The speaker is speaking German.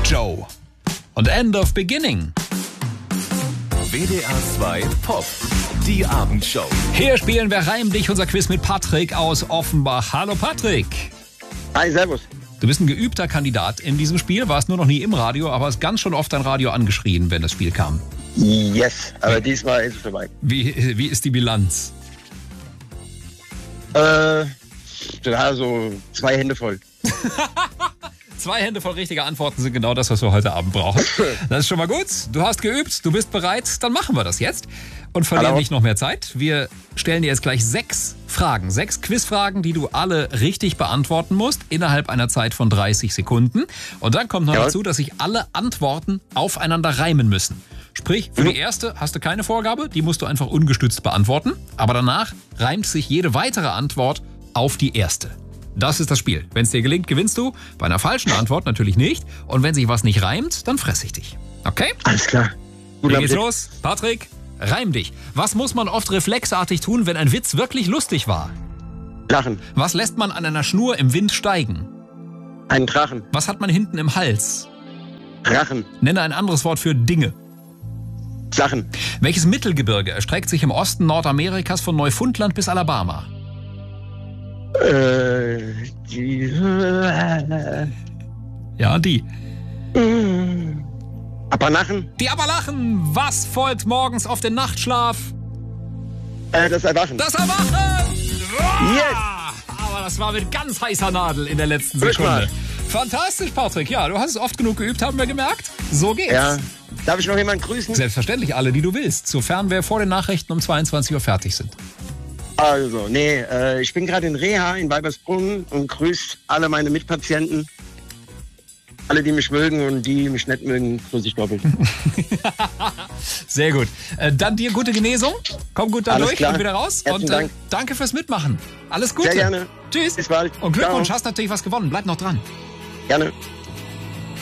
Joe und End of Beginning. WDR 2 Pop, die Abendshow. Hier spielen wir Reim dich, unser Quiz mit Patrick aus Offenbach. Hallo Patrick. Hi, servus. Du bist ein geübter Kandidat in diesem Spiel, warst nur noch nie im Radio, aber hast ganz schon oft dein Radio angeschrien, wenn das Spiel kam. Yes, aber diesmal ist es vorbei. Wie ist die Bilanz? So 2 Hände voll. 2 Hände voll richtiger Antworten sind genau das, was wir heute Abend brauchen. Das ist schon mal gut. Du hast geübt, du bist bereit. Dann machen wir das jetzt und verlieren nicht noch mehr Zeit. Wir stellen dir jetzt gleich 6 Fragen. 6 Quizfragen, die du alle richtig beantworten musst, innerhalb einer Zeit von 30 Sekunden. Und dann kommt noch dazu, dass sich alle Antworten aufeinander reimen müssen. Sprich, für die erste hast du keine Vorgabe, die musst du einfach ungestützt beantworten. Aber danach reimt sich jede weitere Antwort auf die erste. Das ist das Spiel. Wenn es dir gelingt, gewinnst du. Bei einer falschen Antwort natürlich nicht. Und wenn sich was nicht reimt, dann fress ich dich. Okay? Alles klar. Hier geht's los. Patrick, reim dich. Was muss man oft reflexartig tun, wenn ein Witz wirklich lustig war? Lachen. Was lässt man an einer Schnur im Wind steigen? Einen Drachen. Was hat man hinten im Hals? Drachen. Nenne ein anderes Wort für Dinge. Sachen. Welches Mittelgebirge erstreckt sich im Osten Nordamerikas von Neufundland bis Alabama? Die. Appalachen. Die Appalachen. Was folgt morgens auf den Nachtschlaf? Das Erwachen. Das Erwachen! Yes! Aber das war mit ganz heißer Nadel in der letzten Frisch Sekunde. mal. Fantastisch, Patrick. Ja, du hast es oft genug geübt, haben wir gemerkt. So geht's. Ja. Darf ich noch jemanden grüßen? Selbstverständlich alle, die du willst, sofern wir vor den Nachrichten um 22 Uhr fertig sind. Also, ich bin gerade in Reha in Weibersbrunn und grüße alle meine Mitpatienten. Alle, die mich mögen und die mich nicht mögen, grüße ich doppelt. Sehr gut. Dann dir gute Genesung. Komm gut da Alles durch klar. und wieder raus. Herzlichen Und Dank. danke fürs Mitmachen. Alles Gute. Sehr gerne. Tschüss. Bis bald. Und Glückwunsch, Ciao. hast natürlich was gewonnen. Bleib noch dran. Gerne.